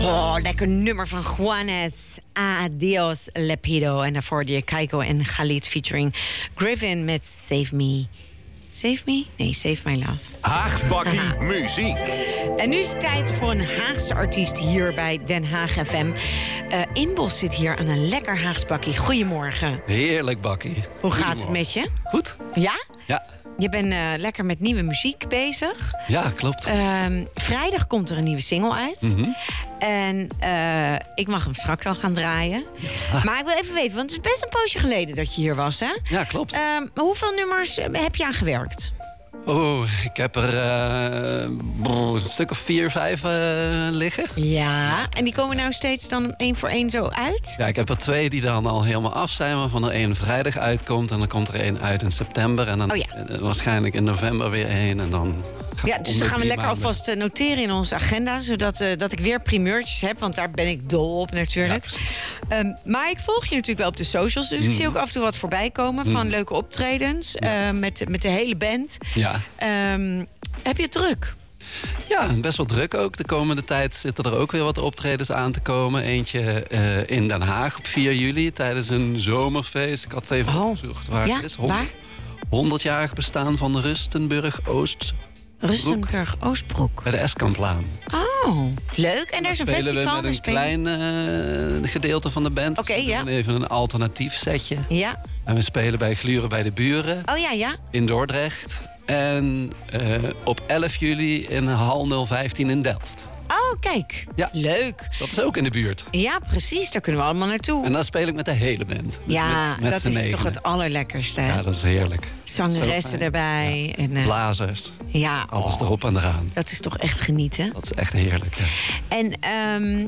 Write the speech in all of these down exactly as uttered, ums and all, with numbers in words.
Oh, lekker nummer van Juanes. Adios Lepido. En daarvoor hoorde je Keiko en Khalid featuring Griffin met Save Me. Save Me? Nee, Save My Love. Haags Bakkie Muziek. En nu is het tijd voor een Haagse artiest hier bij Den Haag F M. Uh, Inbos zit hier aan een lekker Haags bakkie. Goedemorgen. Heerlijk bakkie. Hoe gaat het met je? Goed. Ja? Ja. Je bent uh, lekker met nieuwe muziek bezig. Ja, klopt. Uh, vrijdag komt er een nieuwe single uit. Mm-hmm. En uh, ik mag hem straks al gaan draaien. Ja. Maar ik wil even weten, want het is best een poosje geleden dat je hier was, hè? Ja, klopt. Uh, hoeveel nummers heb je aan gewerkt? Oh, ik heb er uh, een stuk of vier, vijf uh, liggen. Ja, en die komen nou steeds dan één voor één zo uit? Ja, ik heb er twee die dan al helemaal af zijn, waarvan er één vrijdag uitkomt. En dan komt er één uit in september. En dan oh ja. waarschijnlijk in november weer één. En dan ja, dus dan gaan we lekker maanden. alvast noteren in onze agenda. Zodat uh, dat ik weer primeurtjes heb, want daar ben ik dol op natuurlijk. Ja, precies. Um, maar ik volg je natuurlijk wel op de socials. Dus mm. ik zie ook af en toe wat voorbij komen van mm. leuke optredens. Ja. Uh, met, met de hele band. Ja. Um, heb je het druk? Ja, best wel druk ook. De komende tijd zitten er ook weer wat optredens aan te komen. Eentje uh, in Den Haag op vier juli tijdens een zomerfeest. Ik had het even oh. opgezocht waar ja, het is. honderd, waar? honderdjarig bestaan van de Rustenburg Oost. Rustenburg Oostbroek. Bij de Eskamplaan. Oh, leuk. En er is een festival. We met een klein uh, gedeelte van de band. Oké, okay, ja. Even een alternatief setje. Ja. En we spelen bij Gluren bij de Buren. Oh ja, ja. In Dordrecht. En uh, op elf juli in hal nul vijftien in Delft. Oh, kijk. Ja. Leuk. Dus dat is ook in de buurt. Ja, precies. Daar kunnen we allemaal naartoe. En dan speel ik met de hele band. Dus ja, met, met dat is negenen. toch het allerlekkerste. Ja, dat is heerlijk. Zangeressen erbij. Ja. En, uh, blazers. Ja. Alles oh, erop en eraan. Dat is toch echt genieten. Dat is echt heerlijk, ja. En um,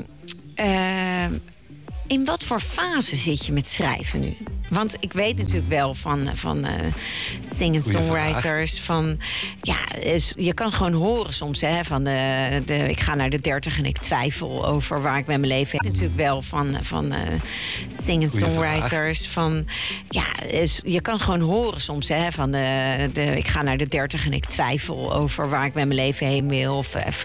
uh, in wat voor fase zit je met schrijven nu? Want ik weet natuurlijk wel van, van uh, singer-songwriters. Van, ja, je kan gewoon horen soms hè, van de, de, ik ga naar de dertig en ik twijfel over waar ik met mijn leven. Ik weet natuurlijk wel van, van uh, singer-songwriters. Van, ja, je kan gewoon horen soms hè, van de, de, ik ga naar de dertig en ik twijfel over waar ik met mijn leven heen wil. Of uh,